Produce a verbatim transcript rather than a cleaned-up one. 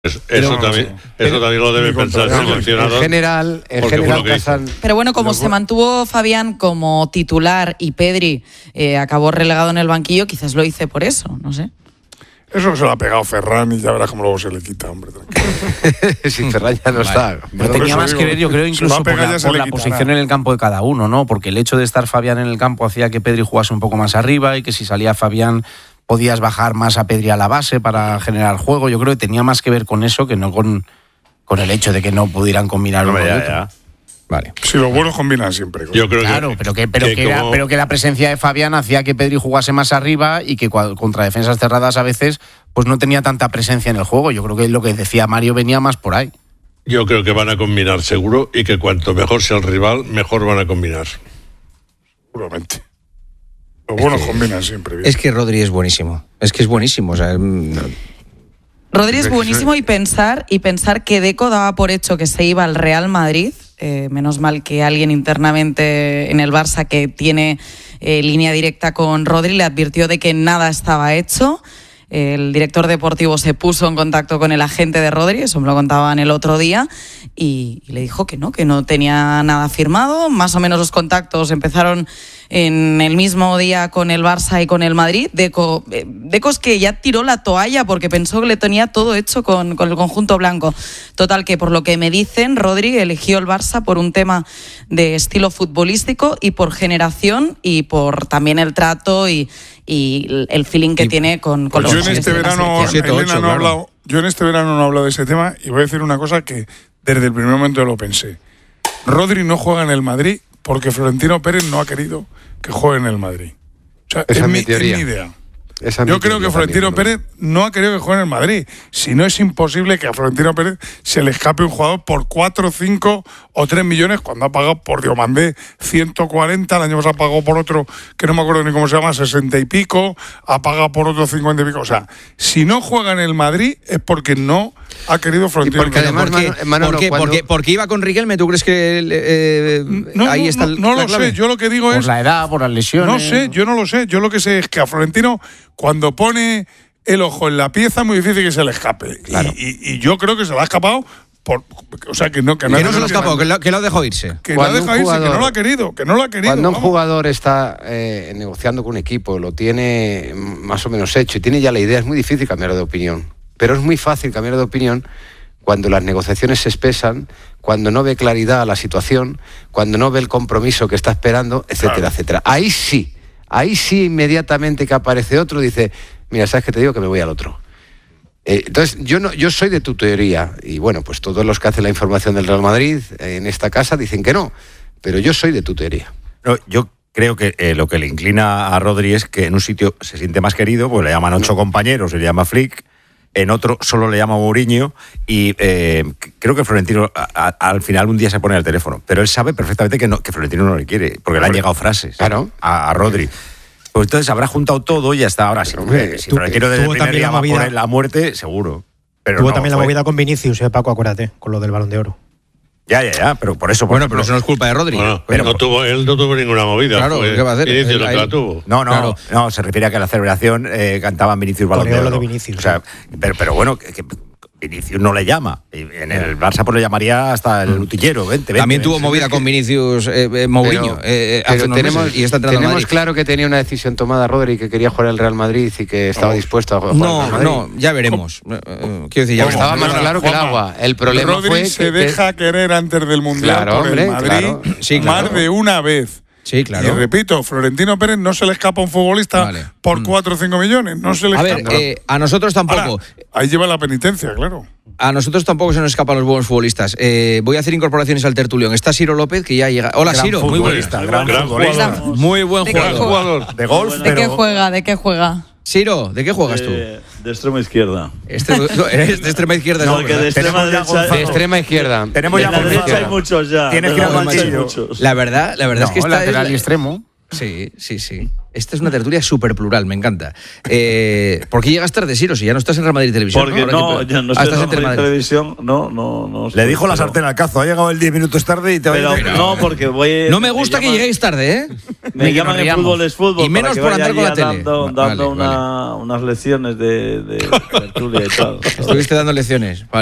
Eso, eso, también, eso también lo debe pensar el seleccionador. En general, en general casan, pero bueno, como se mantuvo Fabián como titular y Pedri eh, acabó relegado en el banquillo, quizás lo hice por eso, no sé. Eso se lo ha pegado Ferran y ya verás cómo luego se le quita, hombre. Si Ferran ya no vale. está. Pero tenía más digo, que ver, yo creo, incluso por la, por la posición en el campo de cada uno, ¿no? Porque el hecho de estar Fabián en el campo hacía que Pedri jugase un poco más arriba y que si salía Fabián podías bajar más a Pedri a la base para generar juego. Yo creo que tenía más que ver con eso que no con, con el hecho de que no pudieran combinar uno con el otro. Vale. Si los buenos combinan siempre. Yo creo claro, que, pero, que, pero, que, que era, como... pero que la presencia de Fabián hacía que Pedri jugase más arriba y que contra defensas cerradas a veces pues no tenía tanta presencia en el juego. Yo creo que lo que decía Mario venía más por ahí. Yo creo que van a combinar seguro y que cuanto mejor sea el rival, mejor van a combinar. Seguramente. Los buenos que, combinan siempre bien. Es que Rodri es buenísimo. Es que es buenísimo. O sea, no. Rodri es buenísimo y pensar, y pensar que Deco daba por hecho que se iba al Real Madrid. Eh, menos mal que alguien internamente en el Barça que tiene eh, línea directa con Rodri le advirtió de que nada estaba hecho. El director deportivo se puso en contacto con el agente de Rodri, eso me lo contaban el otro día, y, y le dijo que no, que no tenía nada firmado. Más o menos los contactos empezaron en el mismo día con el Barça y con el Madrid. Deco, eh, Deco es que ya tiró la toalla porque pensó que le tenía todo hecho con, con el conjunto blanco. Total, que por lo que me dicen, Rodri eligió el Barça por un tema de estilo futbolístico y por generación y por también el trato y, y el feeling que y, tiene con, con pues los yo en este verano, Elena, no claro. hablado, yo en este verano no he hablado de ese tema y voy a decir una cosa que desde el primer momento lo pensé. Rodri no juega en el Madrid porque Florentino Pérez no ha querido que juegue en el Madrid. O sea, Esa es, es mi, mi teoría. es mi idea. Esa Yo creo que Florentino también, Pérez no ha querido que juegue en el Madrid. Si no, es imposible que a Florentino Pérez se le escape un jugador por cuatro, cinco o tres millones cuando ha pagado por Diomandé ciento cuarenta, el año pasado pagó por otro, que no me acuerdo ni cómo se llama, sesenta y pico, ha pagado por otro cincuenta y pico. O sea, si no juega en el Madrid es porque no ha querido Florentino Pérez. Además, ¿Por qué? Manolo, ¿Por qué? Cuando... porque, porque iba con Riquelme, ¿tú crees que eh, no, ahí no, está no, el, no la lo clave? sé, yo lo que digo por es... Por la edad, por las lesiones... No sé, yo no lo sé. Yo lo que sé es que a Florentino, cuando pone el ojo en la pieza, es muy difícil que se le escape. Claro. Y, y, y yo creo que se le ha escapado... Por, o sea, que no, que, que no se lo escapó, que lo, que lo dejó irse. Que lo ha dejado irse, que no lo ha querido, que no lo ha querido. Cuando un vamos. jugador está eh, negociando con un equipo, lo tiene más o menos hecho y tiene ya la idea, es muy difícil cambiar de opinión. Pero es muy fácil cambiar de opinión cuando las negociaciones se espesan, cuando no ve claridad a la situación, cuando no ve el compromiso que está esperando, etcétera, claro. etcétera. Ahí sí, ahí sí inmediatamente que aparece otro, dice, mira, ¿sabes qué te digo? Que me voy al otro. Eh, entonces, yo no, yo soy de tu teoría, y bueno, pues todos los que hacen la información del Real Madrid eh, en esta casa dicen que no, pero yo soy de tu teoría. No, yo creo que eh, lo que le inclina a Rodri es que en un sitio se siente más querido, pues le llaman ocho no. compañeros, se le llama Flick, en otro solo le llama Mourinho, y eh, creo que Florentino a, a, al final un día se pone al teléfono, pero él sabe perfectamente que, no, que Florentino no le quiere, porque le han llegado frases claro. a, a Rodri. Pues entonces habrá juntado todo y ya está. Ahora sí. Hombre, si Florentino desde el primer día va a poner la muerte, seguro. Pero tuvo no, también fue. la movida con Vinicius, eh, Paco, acuérdate, con lo del Balón de Oro. Ya, ya, ya, pero por eso... Por bueno, ejemplo, pero eso no es culpa de Rodri. Bueno, pero no tuvo, él no tuvo ninguna movida. Claro, fue, ¿qué va a hacer? Vinicius Él, lo que él, la tuvo. No, no, claro. no, se refiere a que en la celebración eh, cantaban Vinicius Balón de Oro. de Vinicius. O sea, pero, pero bueno, que, que Vinicius no le llama. En el Barça pues le llamaría hasta el utillero. Vente, vente, También tuvo vente. movida con Vinicius eh, eh, Mourinho. Pero, eh, pero hace unos tenemos, meses, y está entrando tenemos a Madrid. claro que tenía una decisión tomada Rodri, que quería jugar al Real Madrid y que estaba no. dispuesto a jugar No, al Madrid. no, ya veremos. Eh, eh, quiero decir, ya Pues veremos. estaba más claro que el agua. El problema Rodri fue se que deja querer antes del Mundial Claro, por hombre, el Madrid claro. Sí, claro. más de una vez. Sí, claro. Y repito, Florentino Pérez no se le escapa a un futbolista Vale. por Mm. cuatro o cinco millones. No se le A ver, escapa. eh, a nosotros tampoco. Ahora, ahí lleva la penitencia, claro. A nosotros tampoco se nos escapan los buenos futbolistas. Eh, voy a hacer incorporaciones al tertulión. Está Ciro López, que ya llega. Hola, Gran Ciro. Muy buen, futbolista, Gran, gran futbolista. futbolista. muy buen ¿De qué jugador. jugador? De golf, ¿De pero... qué juega? ¿De qué juega? Ciro, ¿de qué juegas tú? De, de extremo izquierda. Este, no, eres de extrema izquierda. No, ¿no? que de extrema Tenemos ya derecha. de extrema izquierda. Tenemos De ya la derecha hay futbolista. muchos ya. Tienes De que ir la al derecha hay banquillo. muchos. La verdad, la verdad No, es que está lateral es- y extremo. Sí, sí, sí. Esta es una tertulia súper plural, me encanta. Eh, ¿Por qué llegas tarde, Siro? Si ya no estás en Real Madrid Televisión. Porque ¿no? no, ya no ah, estoy en Real Madrid Televisión. No, no, no. Le dijo la sartén al cazo. Ha llegado el diez minutos tarde y te va a ir. No, porque voy. No me gusta me que lleguéis tarde, ¿eh? Me, me llaman el fútbol es fútbol. Y menos por andar con la tele. Dando, dando vale, una, vale. unas lecciones de, de tertulia y tal. Estuviste dando lecciones. Vale.